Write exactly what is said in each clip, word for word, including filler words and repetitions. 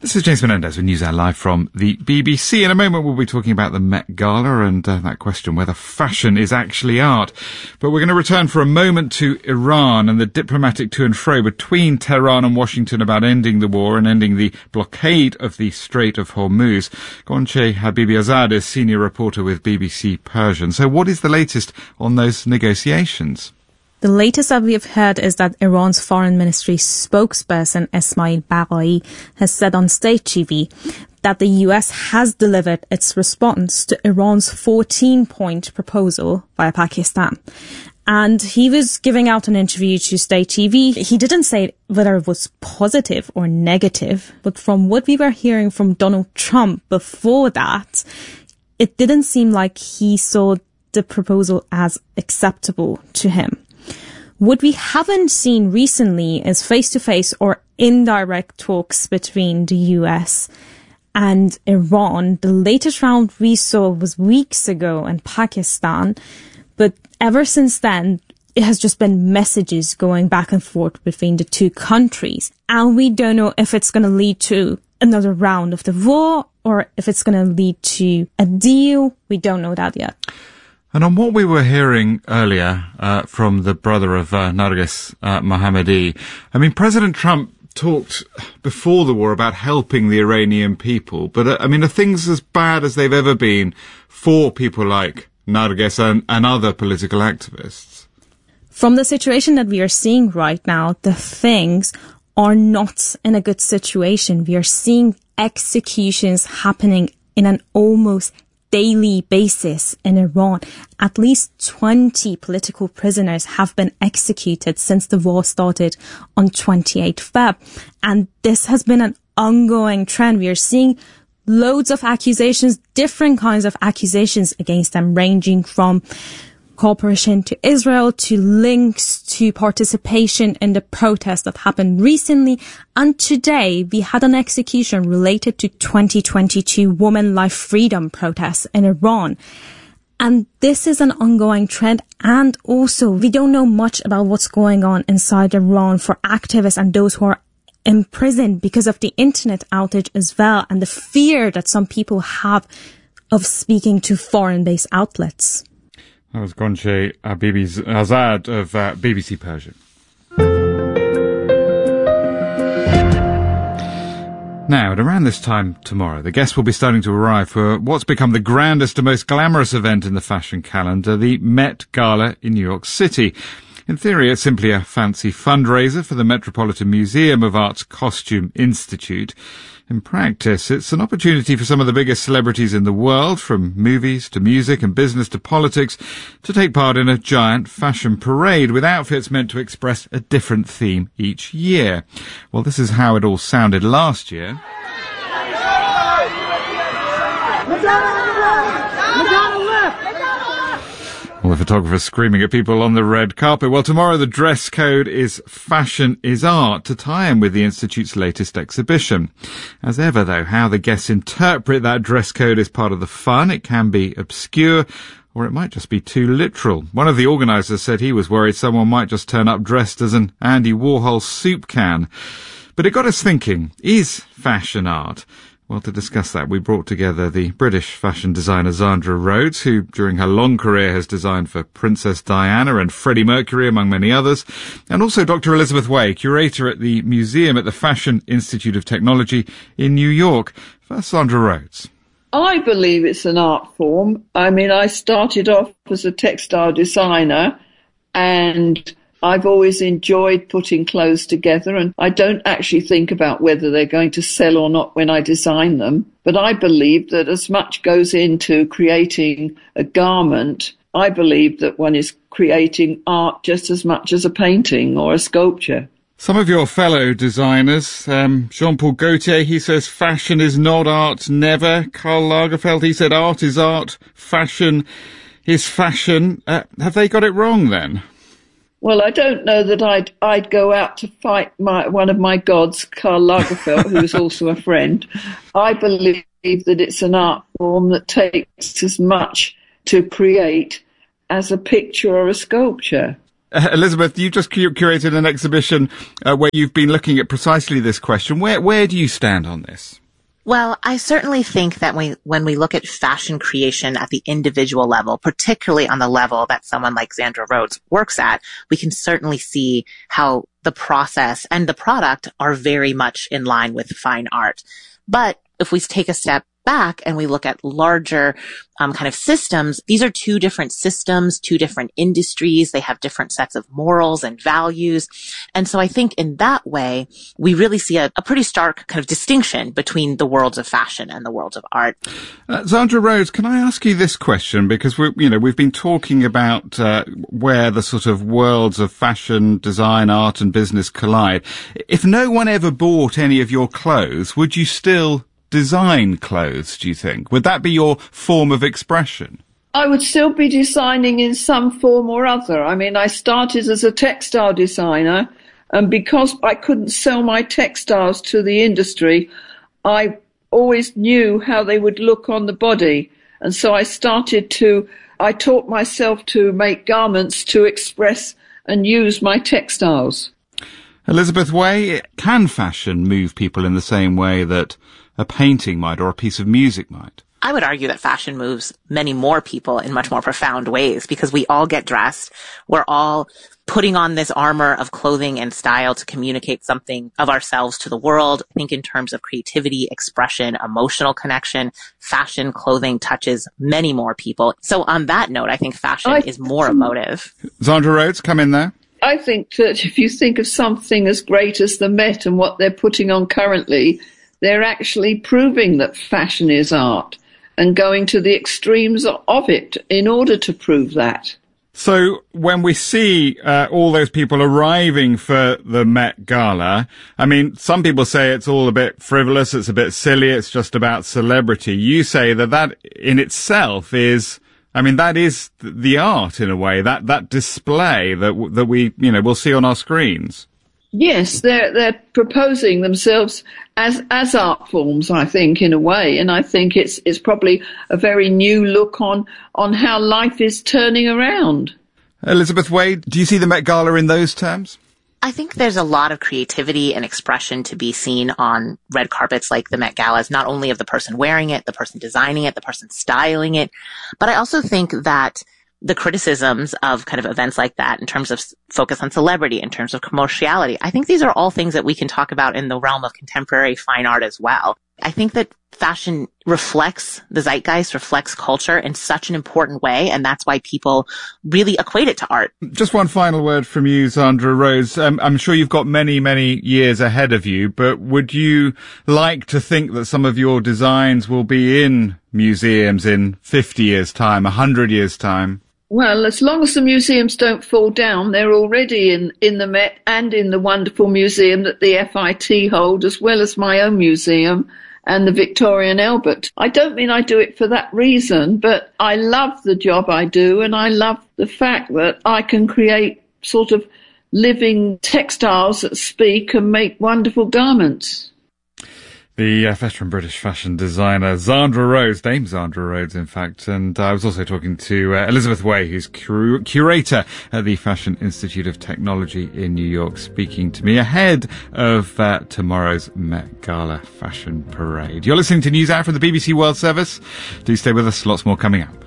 This is James Menendez with NewsHour Live from the B B C. In a moment we'll be talking about the Met Gala and uh, that question whether fashion is actually art. But we're going to return for a moment to Iran and the diplomatic to and fro between Tehran and Washington about ending the war and ending the blockade of the Strait of Hormuz. Gonche Habibizadeh is senior reporter with B B C Persian. So what is the latest on those negotiations? The latest that we have heard is that Iran's foreign ministry spokesperson Esmail Baghai has said on state T V that the U S has delivered its response to Iran's fourteen-point proposal via Pakistan. And he was giving out an interview to state T V. He didn't say whether it was positive or negative, but from what we were hearing from Donald Trump before that, it didn't seem like he saw the proposal as acceptable to him. What we haven't seen recently is face-to-face or indirect talks between the U S and Iran. The latest round we saw was weeks ago in Pakistan, but ever since then, it has just been messages going back and forth between the two countries. And we don't know if it's going to lead to another round of the war or if it's going to lead to a deal. We don't know that yet. And on what we were hearing earlier uh, from the brother of uh, Narges uh, Mohammadi, I mean, President Trump talked before the war about helping the Iranian people. But, uh, I mean, are things as bad as they've ever been for people like Narges and, and other political activists? From the situation that we are seeing right now, the things are not in a good situation. We are seeing executions happening in an almost daily basis in Iran. At least twenty political prisoners have been executed since the war started on twenty-eighth of February. And this has been an ongoing trend. We are seeing loads of accusations, different kinds of accusations against them, ranging from cooperation to Israel, to links to participation in the protest that happened recently. And today we had an execution related to twenty twenty-two Women Life Freedom protests in Iran. And this is an ongoing trend. And also we don't know much about what's going on inside Iran for activists and those who are imprisoned because of the internet outage as well, and the fear that some people have of speaking to foreign-based outlets. That was Gonche Habibizadeh of uh, B B C Persian. Now, at around this time tomorrow, the guests will be starting to arrive for what's become the grandest and most glamorous event in the fashion calendar, the Met Gala in New York City. In theory, it's simply a fancy fundraiser for the Metropolitan Museum of Art's Costume Institute. In practice, it's an opportunity for some of the biggest celebrities in the world, from movies to music and business to politics, to take part in a giant fashion parade with outfits meant to express a different theme each year. Well, this is how it all sounded last year. All the photographers screaming at people on the red carpet. Well, tomorrow the dress code is Fashion is Art, to tie in with the Institute's latest exhibition. As ever, though, how the guests interpret that dress code is part of the fun. It can be obscure, or it might just be too literal. One of the organisers said he was worried someone might just turn up dressed as an Andy Warhol soup can. But it got us thinking, is fashion art? Well, to discuss that, we brought together the British fashion designer Zandra Rhodes, who during her long career has designed for Princess Diana and Freddie Mercury, among many others, and also Doctor Elizabeth Way, curator at the museum at the Fashion Institute of Technology in New York. First, Zandra Rhodes. I believe it's an art form. I mean, I started off as a textile designer, and I've always enjoyed putting clothes together, and I don't actually think about whether they're going to sell or not when I design them. But I believe that as much goes into creating a garment, I believe that one is creating art just as much as a painting or a sculpture. Some of your fellow designers, um, Jean-Paul Gaultier, he says fashion is not art, never. Karl Lagerfeld, he said art is art, fashion is fashion. Uh, have they got it wrong then? Well, I don't know that I'd I'd go out to fight my one of my gods, Karl Lagerfeld, who is also a friend. I believe that it's an art form that takes as much to create as a picture or a sculpture. Uh, Elizabeth, you just cu- curated an exhibition uh, where you've been looking at precisely this question. Where where do you stand on this? Well, I certainly think that we, when we look at fashion creation at the individual level, particularly on the level that someone like Zandra Rhodes works at, we can certainly see how the process and the product are very much in line with fine art. But if we take a step back and we look at larger um, kind of systems, these are two different systems, two different industries. They have different sets of morals and values. And so I think in that way, we really see a, a pretty stark kind of distinction between the worlds of fashion and the worlds of art. Uh, Zandra Rhodes, can I ask you this question? Because we, you know, we've been talking about uh, where the sort of worlds of fashion, design, art and business collide. If no one ever bought any of your clothes, would you still design clothes, do you think? Would that be your form of expression? I would still be designing in some form or other. I mean, I started as a textile designer, and because I couldn't sell my textiles to the industry, I always knew how they would look on the body. And so I started to, I taught myself to make garments to express and use my textiles. Elizabeth Way, can fashion move people in the same way that a painting might or a piece of music might? I would argue that fashion moves many more people in much more profound ways because we all get dressed. We're all putting on this armor of clothing and style to communicate something of ourselves to the world. I think in terms of creativity, expression, emotional connection, fashion, clothing touches many more people. So on that note, I think fashion I, is more emotive. Zandra Rhodes, come in there. I think that if you think of something as great as the Met and what they're putting on currently, they're actually proving that fashion is art and going to the extremes of it in order to prove that. So when we see uh, all those people arriving for the Met Gala, I mean, some people say it's all a bit frivolous, it's a bit silly, it's just about celebrity. You say that that in itself is, I mean, that is the art in a way, that, that display that that we, you know, we'll see on our screens. Yes, they're they're proposing themselves as as art forms, I think, in a way, and I think it's it's probably a very new look on on how life is turning around. Elizabeth Way, do you see the Met Gala in those terms? I think there's a lot of creativity and expression to be seen on red carpets like the Met Galas, not only of the person wearing it, the person designing it, the person styling it, but I also think that the criticisms of kind of events like that in terms of focus on celebrity, in terms of commerciality, I think these are all things that we can talk about in the realm of contemporary fine art as well. I think that fashion reflects the zeitgeist, reflects culture in such an important way, and that's why people really equate it to art. Just one final word from you, Zandra Rhodes. Um, I'm sure you've got many, many years ahead of you, but would you like to think that some of your designs will be in museums in fifty years' time, one hundred years' time? Well, as long as the museums don't fall down, they're already in, in the Met and in the wonderful museum that the F I T hold, as well as my own museum and the Victoria and Albert. I don't mean I do it for that reason, but I love the job I do, and I love the fact that I can create sort of living textiles that speak and make wonderful garments. The uh, veteran British fashion designer Zandra Rhodes, Dame Zandra Rhodes, in fact. And I was also talking to uh, Elizabeth Way, who's cur- curator at the Fashion Institute of Technology in New York, speaking to me ahead of uh, tomorrow's Met Gala Fashion Parade. You're listening to News Hour from the B B C World Service. Do stay with us. Lots more coming up.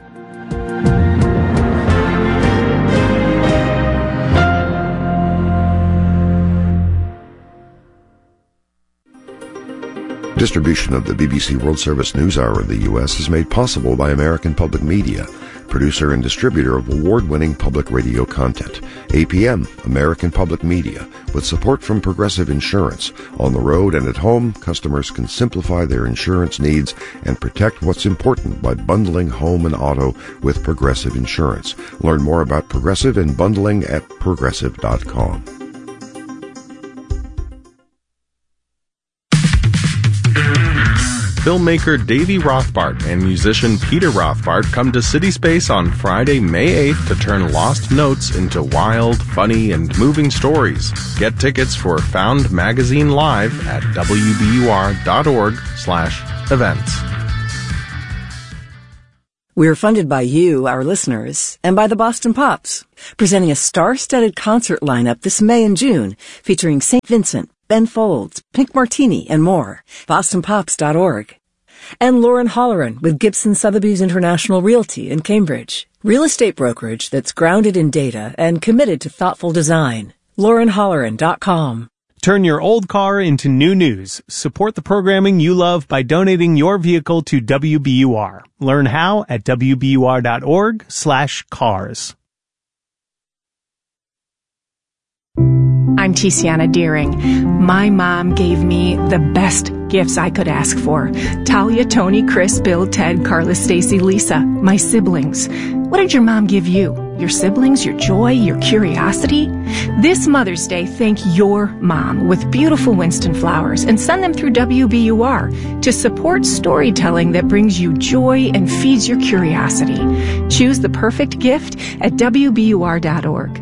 Distribution of the B B C World Service News Hour in the U S is made possible by American Public Media, producer and distributor of award-winning public radio content. A P M, American Public Media, with support from Progressive Insurance. On the road and at home, customers can simplify their insurance needs and protect what's important by bundling home and auto with Progressive Insurance. Learn more about Progressive and bundling at progressive dot com. Filmmaker Davey Rothbart and musician Peter Rothbart come to City Space on Friday, May eighth to turn lost notes into wild, funny, and moving stories. Get tickets for Found Magazine Live at w b u r dot org slash events. We're funded by you, our listeners, and by the Boston Pops, presenting a star-studded concert lineup this May and June, featuring Saint Vincent, Ben Folds, Pink Martini, and more. boston pops dot org. And Lauren Holleran with Gibson Sotheby's International Realty in Cambridge, real estate brokerage that's grounded in data and committed to thoughtful design. lauren holleran dot com. Turn your old car into new news. Support the programming you love by donating your vehicle to W B U R. Learn how at W B U R dot org slash cars. I'm Tiziana Deering. My mom gave me the best gifts I could ask for. Talia, Tony, Chris, Bill, Ted, Carla, Stacy, Lisa, my siblings. What did your mom give you? Your siblings, your joy, your curiosity? This Mother's Day, thank your mom with beautiful Winston flowers and send them through W B U R to support storytelling that brings you joy and feeds your curiosity. Choose the perfect gift at W B U R dot org.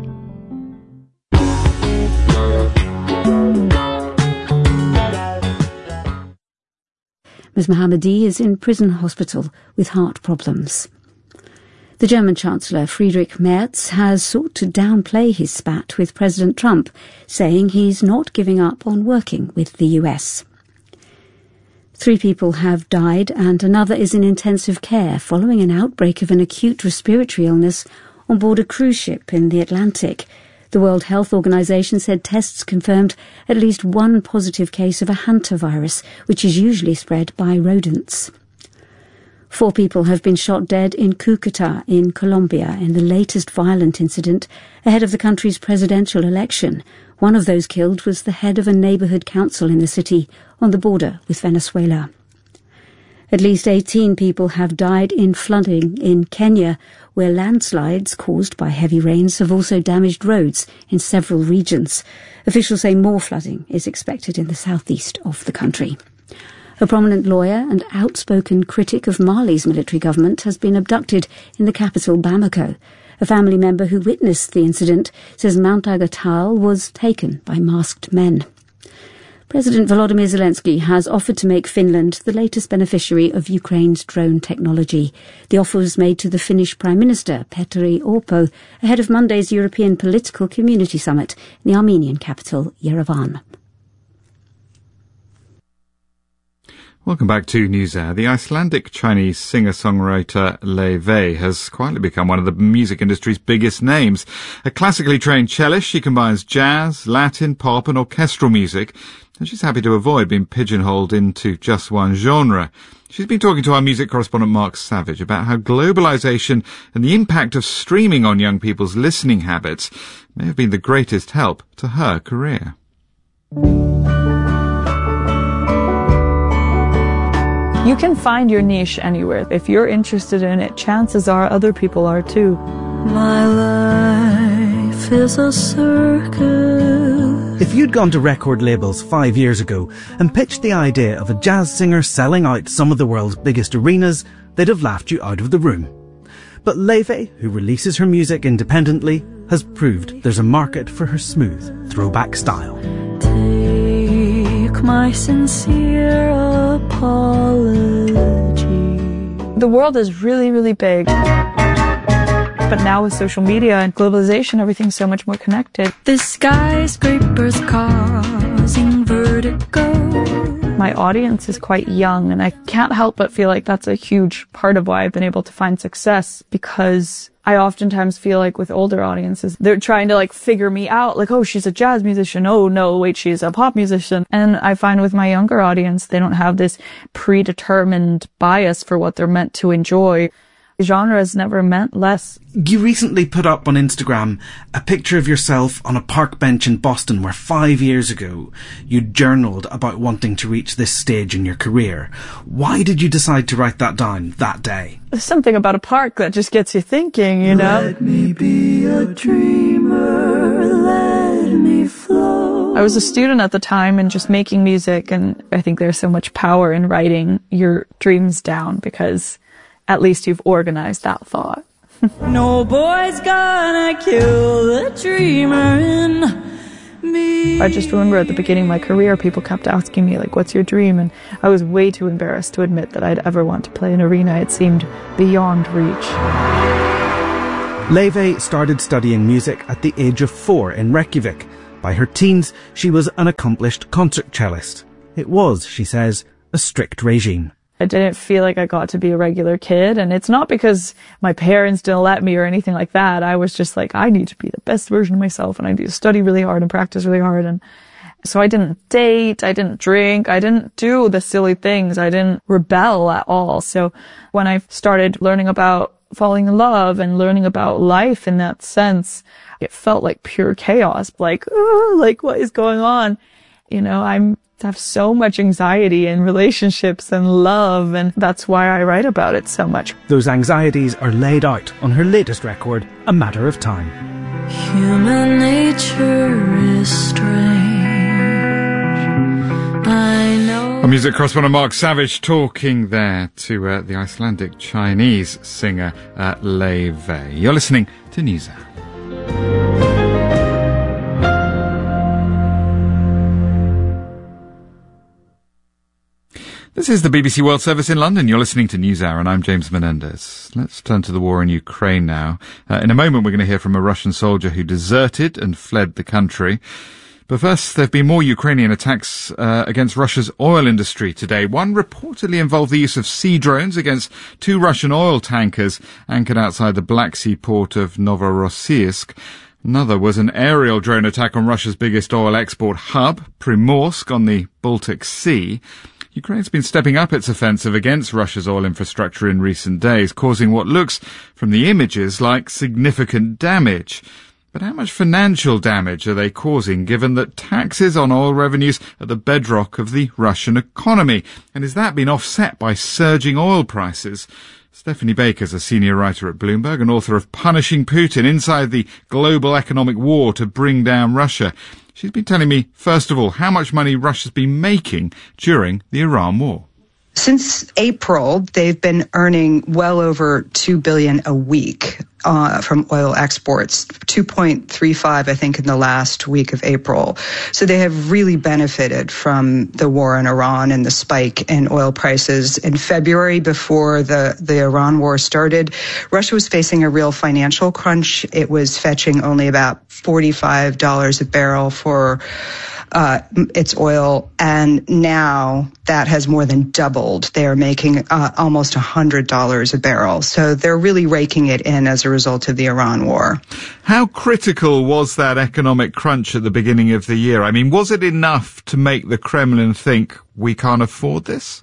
Miz Mohammadi is in prison hospital with heart problems. The German Chancellor Friedrich Merz has sought to downplay his spat with President Trump, saying he's not giving up on working with the U S. Three people have died and another is in intensive care following an outbreak of an acute respiratory illness on board a cruise ship in the Atlantic. The World Health Organization said tests confirmed at least one positive case of a hantavirus, which is usually spread by rodents. Four people have been shot dead in Cúcuta in Colombia in the latest violent incident ahead of the country's presidential election. One of those killed was the head of a neighborhood council in the city on the border with Venezuela. At least eighteen people have died in flooding in Kenya, where landslides caused by heavy rains have also damaged roads in several regions. Officials say more flooding is expected in the southeast of the country. A prominent lawyer and outspoken critic of Mali's military government has been abducted in the capital, Bamako. A family member who witnessed the incident says Mount Agatal was taken by masked men. President Volodymyr Zelensky has offered to make Finland the latest beneficiary of Ukraine's drone technology. The offer was made to the Finnish Prime Minister, Petteri Orpo, ahead of Monday's European Political Community Summit in the Armenian capital, Yerevan. Welcome back to NewsHour. The Icelandic-Chinese singer-songwriter Laufey has quietly become one of the music industry's biggest names. A classically trained cellist, she combines jazz, Latin, pop and orchestral music, and she's happy to avoid being pigeonholed into just one genre. She's been talking to our music correspondent Mark Savage about how globalization and the impact of streaming on young people's listening habits may have been the greatest help to her career. You can find your niche anywhere. If you're interested in it, chances are other people are too. My life is a circus. If you'd gone to record labels five years ago and pitched the idea of a jazz singer selling out some of the world's biggest arenas, they'd have laughed you out of the room. But Laufey, who releases her music independently, has proved there's a market for her smooth throwback style. Take my sincere apology. The world is really, really big. But now with social media and globalization, everything's so much more connected. The skyscrapers causing vertigo. My audience is quite young, and I can't help but feel like that's a huge part of why I've been able to find success, because I oftentimes feel like with older audiences, they're trying to like figure me out, like, oh, she's a jazz musician. Oh, no, wait, she's a pop musician. And I find with my younger audience, they don't have this predetermined bias for what they're meant to enjoy. Genre has never meant less. You recently put up on Instagram a picture of yourself on a park bench in Boston where five years ago you journaled about wanting to reach this stage in your career. Why did you decide to write that down that day? There's something about a park that just gets you thinking, you know? Let me be a dreamer, let me flow. I was a student at the time and just making music, and I think there's so much power in writing your dreams down, because at least you've organized that thought. No boy's gonna kill the dreamer in me. I just remember at the beginning of my career, people kept asking me, like, what's your dream? And I was way too embarrassed to admit that I'd ever want to play an arena. It seemed beyond reach. Laufey started studying music at the age of four in Reykjavik. By her teens, she was an accomplished concert cellist. It was, she says, a strict regime. I didn't feel like I got to be a regular kid, and it's not because my parents didn't let me or anything like that. I was just like, I need to be the best version of myself, and I need to study really hard and practice really hard. And so I didn't date, I didn't drink, I didn't do the silly things, I didn't rebel at all. So when I started learning about falling in love and learning about life in that sense, it felt like pure chaos. Like, oh, like what is going on? You know, I'm have so much anxiety in relationships and love, and that's why I write about it so much. Those anxieties are laid out on her latest record, A Matter of Time. Human nature is strange. I know. Our music correspondent Mark Savage talking there to uh, the Icelandic Chinese singer uh, Laufey. You're listening to NewsHour. This is the B B C World Service in London. You're listening to NewsHour, and I'm James Menendez. Let's turn to the war in Ukraine now. Uh, in a moment, we're going to hear from a Russian soldier who deserted and fled the country. But first, there have been more Ukrainian attacks uh, against Russia's oil industry today. One reportedly involved the use of sea drones against two Russian oil tankers anchored outside the Black Sea port of Novorossiysk. Another was an aerial drone attack on Russia's biggest oil export hub, Primorsk, on the Baltic Sea. Ukraine's been stepping up its offensive against Russia's oil infrastructure in recent days, causing what looks, from the images, like significant damage. But how much financial damage are they causing, given that taxes on oil revenues are the bedrock of the Russian economy? And has that been offset by surging oil prices? Stephanie Baker's a senior writer at Bloomberg and author of Punishing Putin: Inside the Global Economic War to Bring Down Russia. She's been telling me, first of all, how much money Russia's been making during the Iran war. Since April, they've been earning well over two billion dollars a week uh, from oil exports, two point three five, I think, in the last week of April. So they have really benefited from the war in Iran and the spike in oil prices. In February, before the, the Iran war started, Russia was facing a real financial crunch. It was fetching only about forty-five dollars a barrel for Uh, its oil, and now that has more than doubled. They are making uh, almost one hundred dollars a barrel. So they're really raking it in as a result of the Iran war. How critical was that economic crunch at the beginning of the year? I mean, was it enough to make the Kremlin think we can't afford this?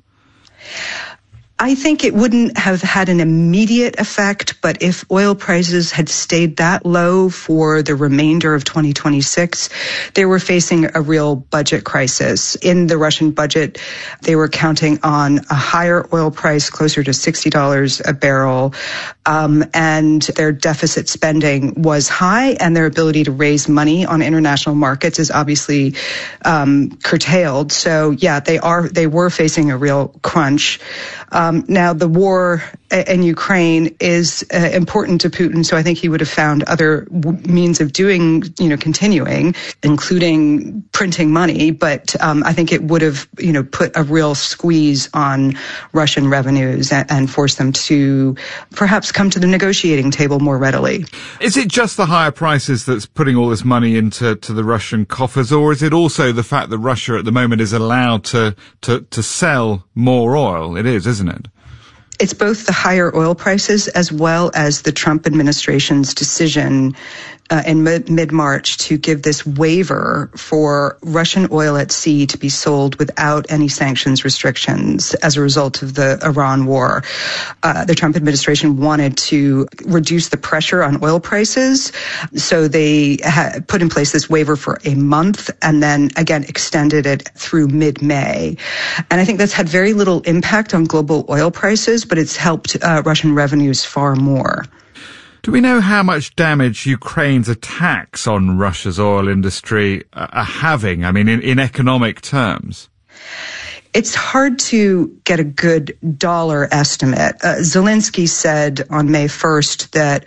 I think it wouldn't have had an immediate effect, but if oil prices had stayed that low for the remainder of twenty twenty-six, they were facing a real budget crisis. In the Russian budget, they were counting on a higher oil price, closer to sixty dollars a barrel, um, and their deficit spending was high, and their ability to raise money on international markets is obviously um, curtailed. So, yeah, they are they were facing a real crunch. Um, now, the war in Ukraine is uh, important to Putin, so I think he would have found other w- means of doing, you know, continuing, including printing money. But um, I think it would have, you know, put a real squeeze on Russian revenues and, and forced them to perhaps come to the negotiating table more readily. Is it just the higher prices that's putting all this money into to the Russian coffers, or is it also the fact that Russia at the moment is allowed to, to, to sell more oil? It is, isn't it? It's both the higher oil prices as well as the Trump administration's decision uh, in mid- mid-March to give this waiver for Russian oil at sea to be sold without any sanctions restrictions as a result of the Iran war. Uh, the Trump administration wanted to reduce the pressure on oil prices, so they ha- put in place this waiver for a month and then, again, extended it through mid-May. And I think that's had very little impact on global oil prices, but it's helped uh, Russian revenues far more. Do we know how much damage Ukraine's attacks on Russia's oil industry are having? I mean, in, in economic terms? It's hard to get a good dollar estimate. Uh, Zelensky said on May first that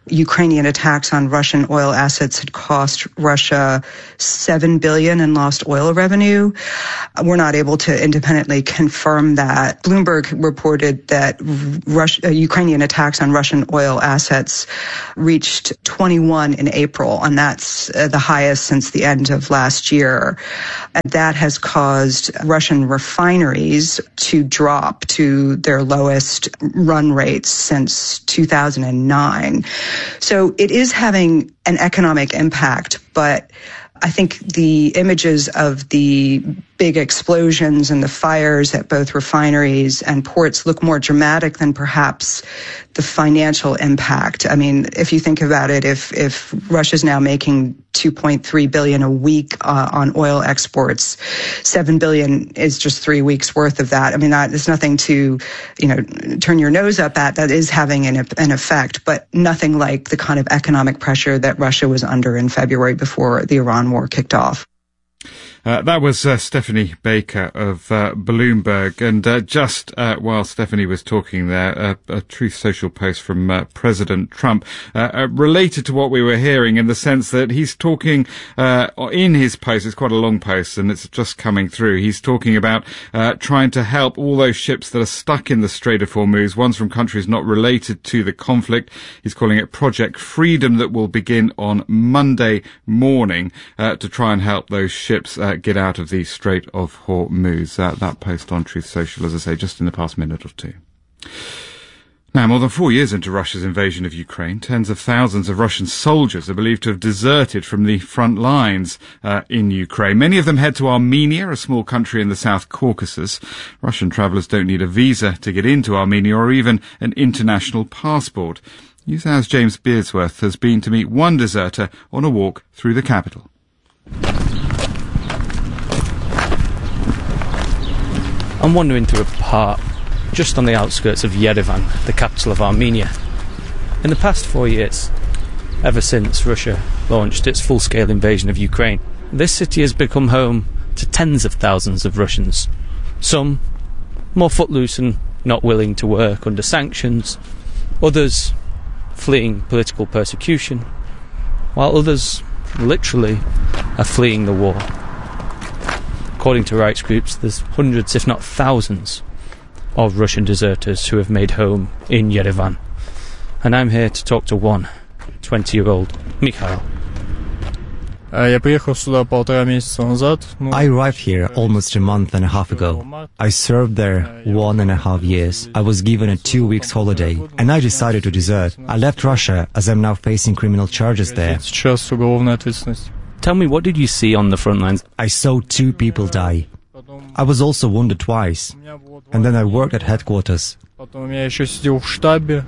Ukrainian attacks on Russian oil assets had cost Russia seven billion dollars in lost oil revenue. We're not able to independently confirm that. Bloomberg reported that Russia, uh, Ukrainian attacks on Russian oil assets reached twenty-one in April, and that's uh, the highest since the end of last year. And that has caused Russian refineries to drop to their lowest run rates since two thousand nine. So it is having an economic impact, but I think the images of the big explosions and the fires at both refineries and ports look more dramatic than perhaps the financial impact. I mean, if you think about it, if if Russia's now making two point three billion dollars a week uh, on oil exports, seven billion dollars is just three weeks worth of that. I mean, that, there's nothing to, you know, turn your nose up at. That is having an, an effect, but nothing like the kind of economic pressure that Russia was under in February before the Iran war kicked off. Uh, that was uh, Stephanie Baker of uh, Bloomberg. And uh, just uh, while Stephanie was talking there, uh, a Truth Social post from uh, President Trump uh, uh, related to what we were hearing in the sense that he's talking uh, in his post, it's quite a long post and it's just coming through, he's talking about uh, trying to help all those ships that are stuck in the Strait of Hormuz, ones from countries not related to the conflict. He's calling it Project Freedom, that will begin on Monday morning uh, to try and help those ships uh, get out of the Strait of Hormuz. Uh, that post on Truth Social, as I say, just in the past minute or two. Now, more than four years into Russia's invasion of Ukraine, tens of thousands of Russian soldiers are believed to have deserted from the front lines uh, in Ukraine. Many of them head to Armenia, a small country in the South Caucasus. Russian travellers don't need a visa to get into Armenia or even an international passport. NewsHour's James Beardsworth has been to meet one deserter on a walk through the capital. I'm wandering through a park just on the outskirts of Yerevan, the capital of Armenia. In the past four years, ever since Russia launched its full-scale invasion of Ukraine, this city has become home to tens of thousands of Russians. Some more footloose and not willing to work under sanctions, others fleeing political persecution, while others literally are fleeing the war. According to rights groups, there's hundreds, if not thousands, of Russian deserters who have made home in Yerevan. And I'm here to talk to one, twenty-year-old Mikhail. I arrived here almost a month and a half ago. I served there one and a half years. I was given a two weeks holiday, and I decided to desert. I left Russia as I'm now facing criminal charges there. Tell me, what did you see on the front lines? I saw two people die. I was also wounded twice, and then I worked at headquarters. We're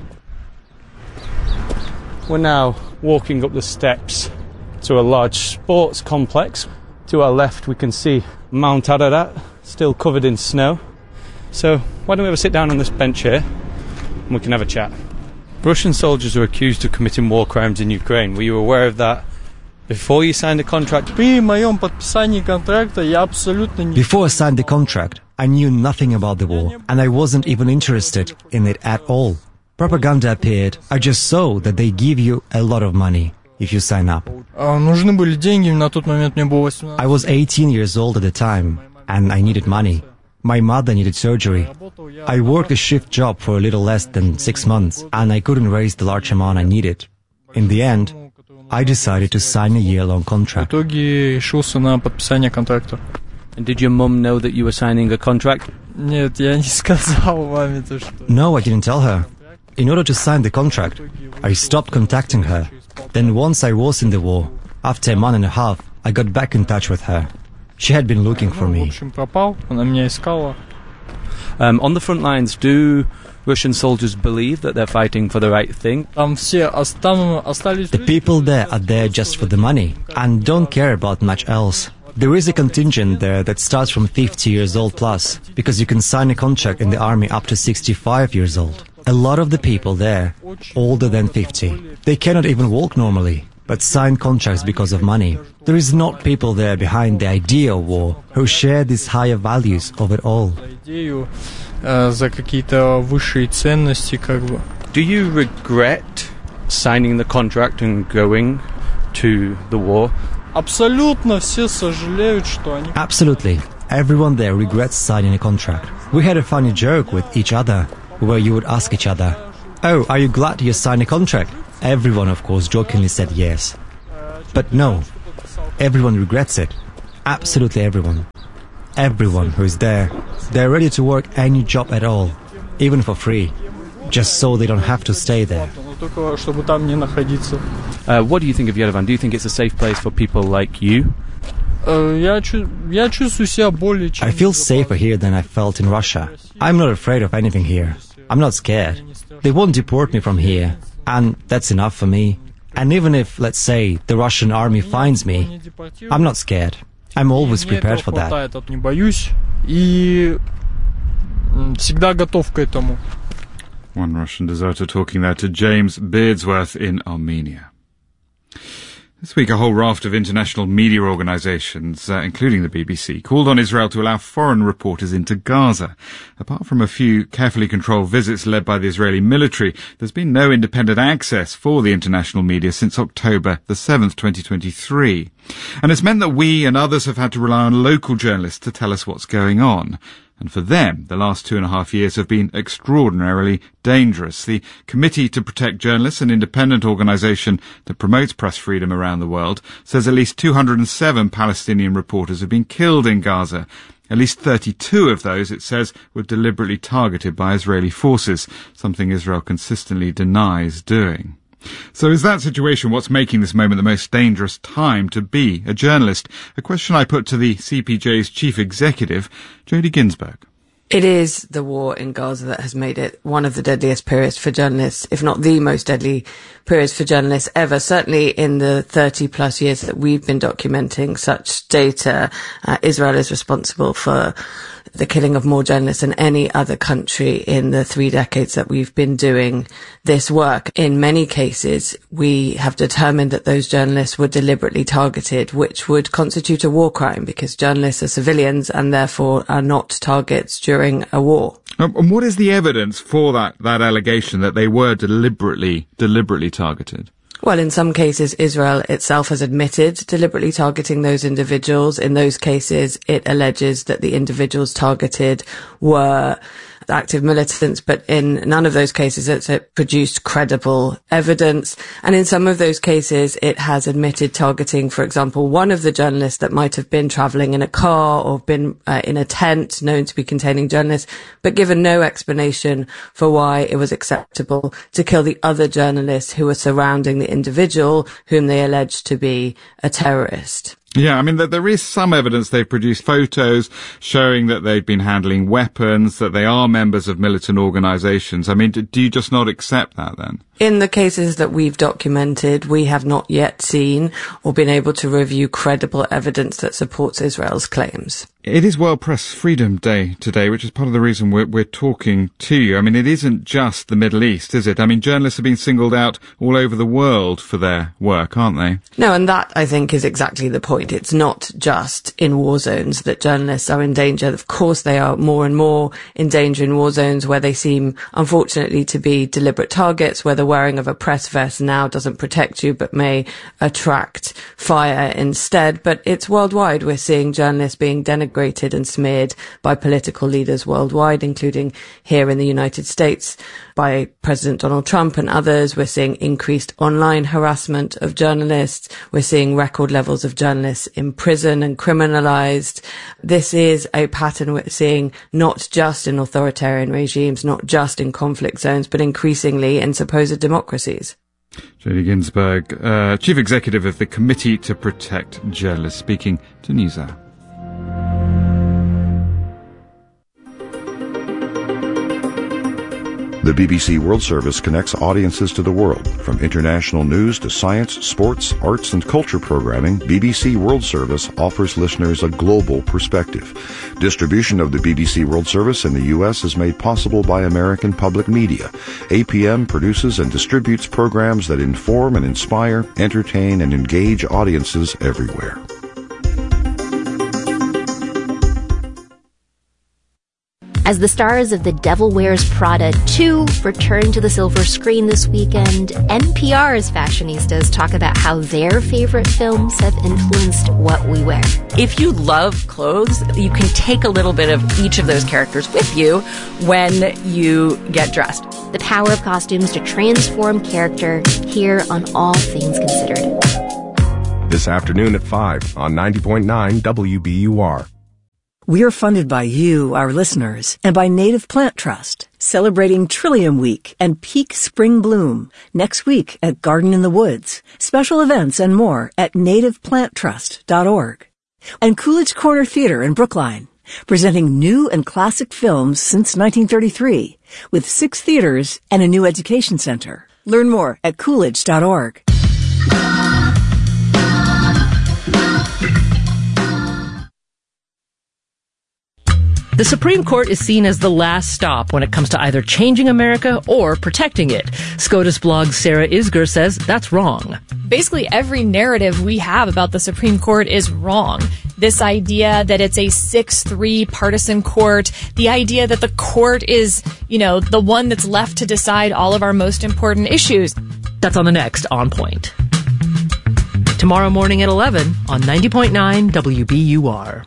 now walking up the steps to a large sports complex. To our left we can see Mount Ararat, still covered in snow. So why don't we have a sit down on this bench here and we can have a chat. Russian soldiers are accused of committing war crimes in Ukraine. Were you aware of that before you signed the contract? Before I signed the contract, I knew nothing about the war, and I wasn't even interested in it at all. Propaganda appeared. I just saw that they give you a lot of money if you sign up. I was eighteen years old at the time, and I needed money. My mother needed surgery. I worked a shift job for a little less than six months, and I couldn't raise the large amount I needed. In the end, I decided to sign a year-long contract. And did your mum know that you were signing a contract? No, I didn't tell her. In order to sign the contract, I stopped contacting her. Then once I was in the war, after a month and a half, I got back in touch with her. She had been looking for me. Um, on the front lines, do Russian soldiers believe that they're fighting for the right thing? The people there are there just for the money and don't care about much else. There is a contingent there that starts from fifty years old plus, because you can sign a contract in the army up to sixty-five years old. A lot of the people there, older than fifty, they cannot even walk normally, but sign contracts because of money. There is not people there behind the idea of war who share these higher values of it all. Do you regret signing the contract and going to the war. Absolutely. Everyone there regrets signing a contract. We had a funny joke with each other, where you would ask each other, "Oh, are you glad you signed a contract?" Everyone, of course, jokingly said yes. But no, everyone regrets it. Absolutely everyone. Everyone who is there, they're ready to work any job at all, even for free, just so they don't have to stay there. Uh, what do you think of Yerevan? Do you think it's a safe place for people like you? I feel safer here than I felt in Russia. I'm not afraid of anything here. I'm not scared. They won't deport me from here, and that's enough for me. And even if, let's say, the Russian army finds me, I'm not scared. I'm always prepared for that. One Russian deserter talking there to James Beardsworth in Armenia. This week, a whole raft of international media organisations, uh, including the B B C, called on Israel to allow foreign reporters into Gaza. Apart from a few carefully controlled visits led by the Israeli military, there's been no independent access for the international media since October the seventh, twenty twenty-three. And it's meant that we and others have had to rely on local journalists to tell us what's going on. And for them, the last two and a half years have been extraordinarily dangerous. The Committee to Protect Journalists, an independent organisation that promotes press freedom around the world, says at least two hundred seven Palestinian reporters have been killed in Gaza. At least thirty-two of those, it says, were deliberately targeted by Israeli forces, something Israel consistently denies doing. So is that situation what's making this moment the most dangerous time to be a journalist? A question I put to the C P J's chief executive, Jodie Ginsberg. It is the war in Gaza that has made it one of the deadliest periods for journalists, if not the most deadly periods for journalists ever. Certainly in the thirty plus years that we've been documenting such data, uh, Israel is responsible for the killing of more journalists than any other country in the three decades that we've been doing this work. In many cases, we have determined that those journalists were deliberately targeted, which would constitute a war crime because journalists are civilians and therefore are not targets during a war. And what is the evidence for that, that allegation that they were deliberately, deliberately targeted? Well, in some cases, Israel itself has admitted deliberately targeting those individuals. In those cases, it alleges that the individuals targeted were active militants, but in none of those cases it's it produced credible evidence. And in some of those cases, it has admitted targeting, for example, one of the journalists that might have been travelling in a car or been uh, in a tent known to be containing journalists, but given no explanation for why it was acceptable to kill the other journalists who were surrounding the individual whom they alleged to be a terrorist. Yeah, I mean, there is some evidence. They've produced photos showing that they've been handling weapons, that they are members of militant organisations. I mean, do you just not accept that then? In the cases that we've documented, we have not yet seen or been able to review credible evidence that supports Israel's claims. It is World Press Freedom Day today, which is part of the reason we're, we're talking to you. I mean, it isn't just the Middle East, is it? I mean, journalists have been singled out all over the world for their work, aren't they? No, and that, I think, is exactly the point. It's not just in war zones that journalists are in danger. Of course, they are more and more in danger in war zones where they seem, unfortunately, to be deliberate targets, where the wearing of a press vest now doesn't protect you but may attract fire instead. But it's worldwide. We're seeing journalists being denigrated and smeared by political leaders worldwide, including here in the United States by President Donald Trump and others. We're seeing increased online harassment of journalists. We're seeing record levels of journalists in prison and criminalized. This is a pattern we're seeing not just in authoritarian regimes, not just in conflict zones, but increasingly in supposed democracies. Jodie Ginsberg, uh, Chief Executive of the Committee to Protect Journalists, speaking to NewsHour. The B B C World Service connects audiences to the world. From international news to science, sports, arts, and culture programming, B B C World Service offers listeners a global perspective. Distribution of the B B C World Service in the U S is made possible by American Public Media. A P M produces and distributes programs that inform and inspire, entertain, and engage audiences everywhere. As the stars of The Devil Wears Prada two return to the silver screen this weekend, N P R's fashionistas talk about how their favorite films have influenced what we wear. If you love clothes, you can take a little bit of each of those characters with you when you get dressed. The power of costumes to transform character, here on All Things Considered. This afternoon at five on ninety point nine W B U R. We are funded by you, our listeners, and by Native Plant Trust, celebrating Trillium Week and Peak Spring Bloom next week at Garden in the Woods. Special events and more at native plant trust dot org. And Coolidge Corner Theater in Brookline, presenting new and classic films since nineteen thirty-three, with six theaters and a new education center. Learn more at coolidge dot org. The Supreme Court is seen as the last stop when it comes to either changing America or protecting it. SCOTUS blog's Sarah Isgur says that's wrong. Basically, every narrative we have about the Supreme Court is wrong. This idea that it's a six three partisan court, the idea that the court is, you know, the one that's left to decide all of our most important issues. That's on the next On Point. Tomorrow morning at eleven on ninety point nine W B U R.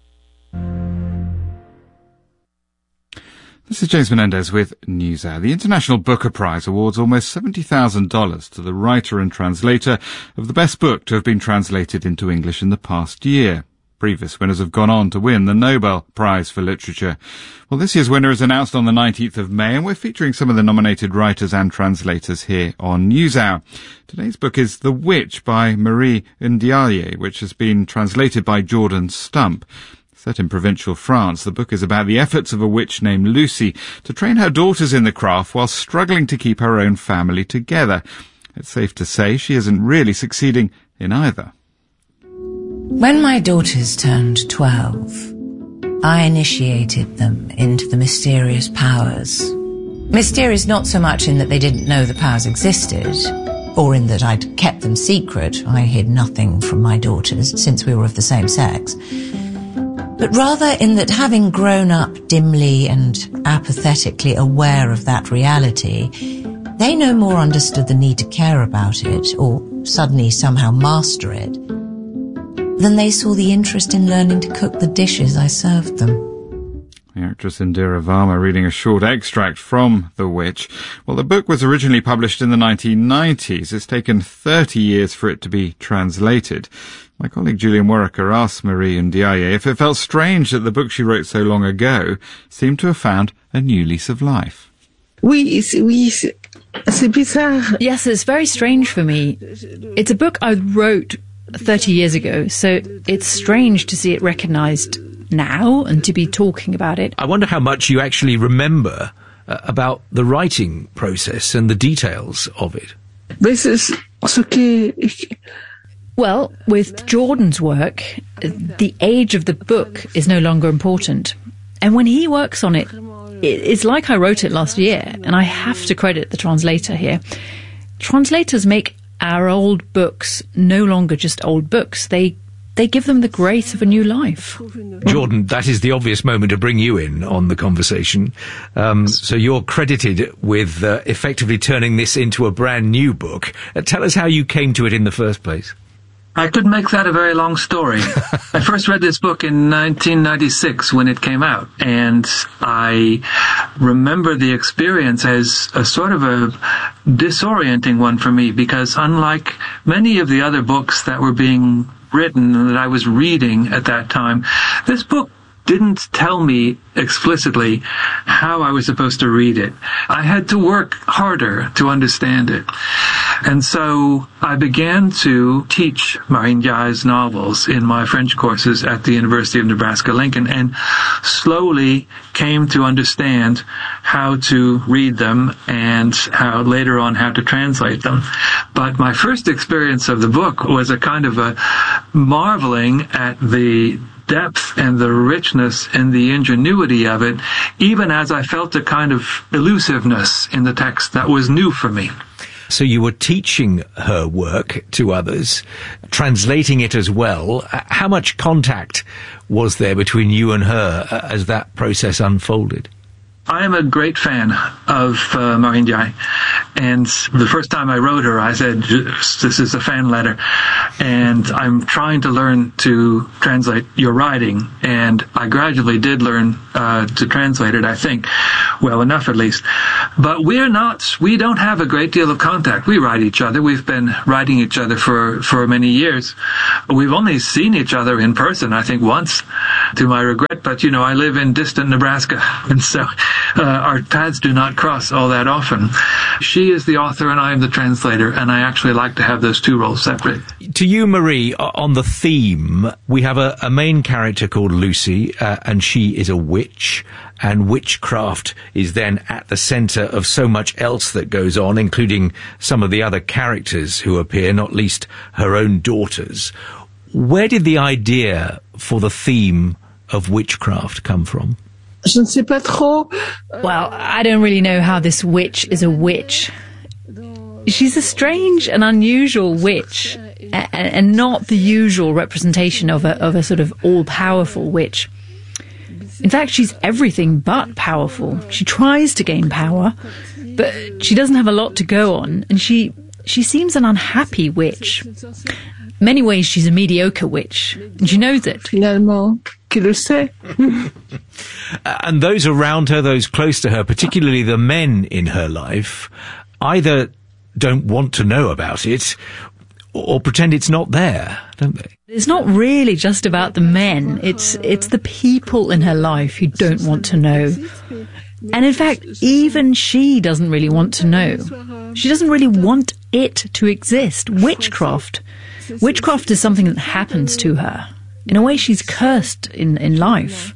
This is James Menendez with NewsHour. The International Booker Prize awards almost seventy thousand dollars to the writer and translator of the best book to have been translated into English in the past year. Previous winners have gone on to win the Nobel Prize for Literature. Well, this year's winner is announced on the nineteenth of May, and we're featuring some of the nominated writers and translators here on NewsHour. Today's book is The Witch by Marie Ndiaye, which has been translated by Jordan Stump. Set in provincial France, the book is about the efforts of a witch named Lucy to train her daughters in the craft while struggling to keep her own family together. It's safe to say she isn't really succeeding in either. When my daughters turned twelve, I initiated them into the mysterious powers. Mysterious not so much in that they didn't know the powers existed, or in that I'd kept them secret. I hid nothing from my daughters since we were of the same sex. But rather in that, having grown up dimly and apathetically aware of that reality, they no more understood the need to care about it, or suddenly somehow master it, than they saw the interest in learning to cook the dishes I served them. The actress Indira Varma reading a short extract from The Witch. Well, the book was originally published in the nineteen nineties. It's taken thirty years for it to be translated. My colleague Julian Warwicker asked Marie Ndiaye if it felt strange that the book she wrote so long ago seemed to have found a new lease of life. Oui, oui, c'est bizarre. Yes, it's very strange for me. It's a book I wrote thirty years ago, so it's strange to see it recognised now and to be talking about it. I wonder how much you actually remember uh, about the writing process and the details of it. This is okay. Well, with Jordan's work, the age of the book is no longer important. And when he works on it, it's like I wrote it last year, and I have to credit the translator here. Translators make our old books no longer just old books. They they give them the grace of a new life. Jordan, that is the obvious moment to bring you in on the conversation. Um, so you're credited with uh, effectively turning this into a brand new book. Uh, tell us how you came to it in the first place. I could make that a very long story. I first read this book in nineteen ninety-six when it came out, and I remember the experience as a sort of a disorienting one for me, because unlike many of the other books that were being written and that I was reading at that time, this book didn't tell me explicitly how I was supposed to read it. I had to work harder to understand it. And so I began to teach Marie Ndiaye's novels in my French courses at the University of Nebraska-Lincoln, and slowly came to understand how to read them and how later on how to translate them. But my first experience of the book was a kind of a marveling at the depth and the richness and the ingenuity of it, even as I felt a kind of elusiveness in the text that was new for me. So you were teaching her work to others, translating it as well. How much contact was there between you and her as that process unfolded? I am a great fan of uh, Marie Ndiaye, and the first time I wrote her, I said, this is a fan letter, and I'm trying to learn to translate your writing, and I gradually did learn uh, to translate it, I think, well enough at least. But we're not, we don't have a great deal of contact. We write each other. We've been writing each other for, for many years. We've only seen each other in person, I think, once, to my regret, but, you know, I live in distant Nebraska, and so uh, our paths do not cross all that often. She is the author and I am the translator, and I actually like to have those two roles separate. To you, Marie, on the theme, we have a, a main character called Lucy, uh, and she is a witch, and witchcraft is then at the centre of so much else that goes on, including some of the other characters who appear, not least her own daughters. Where did the idea for the theme of witchcraft come from? Well, I don't really know how this witch is a witch. She's a strange and unusual witch, and not the usual representation of a, of a sort of all-powerful witch. In fact, she's everything but powerful. She tries to gain power, but she doesn't have a lot to go on, and she she seems an unhappy witch. In many ways, she's a mediocre witch, and she knows it. And those around her, those close to her, particularly the men in her life, either don't want to know about it or pretend it's not there, don't they? It's not really just about the men. It's it's the people in her life who don't want to know. And in fact, even she doesn't really want to know. She doesn't really want it to exist. Witchcraft. Witchcraft is something that happens to her. In a way, she's cursed in, in life.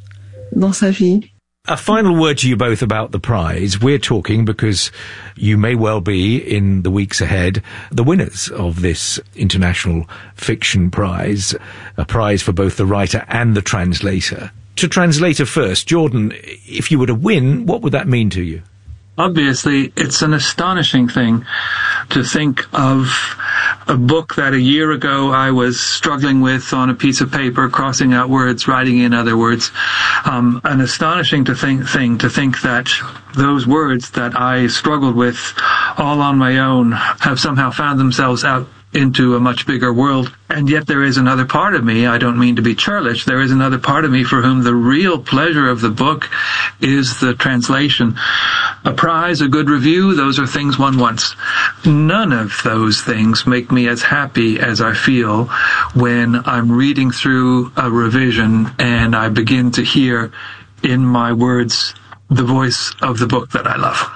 A final word to you both about the prize. We're talking because you may well be, in the weeks ahead, the winners of this International Fiction Prize, a prize for both the writer and the translator. To translator first, Jordan, if you were to win, what would that mean to you? Obviously, it's an astonishing thing to think of a book that a year ago I was struggling with on a piece of paper, crossing out words, writing in other words. Um, an astonishing to think, thing to think that those words that I struggled with all on my own have somehow found themselves out into a much bigger world. And yet there is another part of me, I don't mean to be churlish, there is another part of me for whom the real pleasure of the book is the translation. A prize, a good review, those are things one wants. None of those things make me as happy as I feel when I'm reading through a revision and I begin to hear in my words the voice of the book that I love.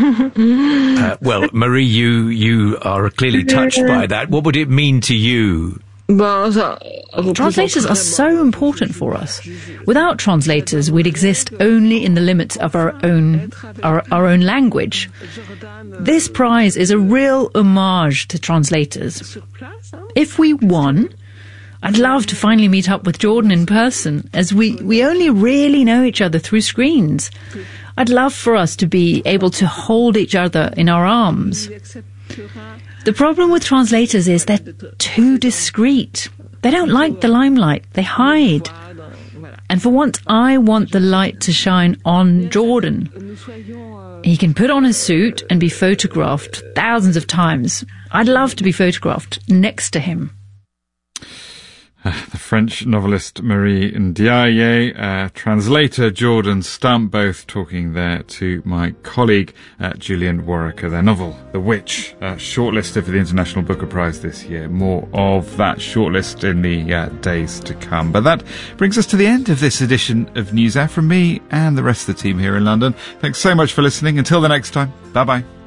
uh, well, Marie, you you are clearly touched by that. What would it mean to you? Translators are so important for us. Without translators, we'd exist only in the limits of our own our, our own language. This prize is a real homage to translators. If we won, I'd love to finally meet up with Jordan in person, as we, we only really know each other through screens. I'd love for us to be able to hold each other in our arms. The problem with translators is they're too discreet. They don't like the limelight. They hide. And for once, I want the light to shine on Jordan. He can put on a suit and be photographed thousands of times. I'd love to be photographed next to him. The French novelist Marie Ndiaye, uh, translator Jordan Stump, both talking there to my colleague uh, Julian Warwicker. Their novel, The Witch, uh, shortlisted for the International Booker Prize this year. More of that shortlist in the uh, days to come. But that brings us to the end of this edition of NewsHour from me and the rest of the team here in London. Thanks so much for listening. Until the next time, bye-bye.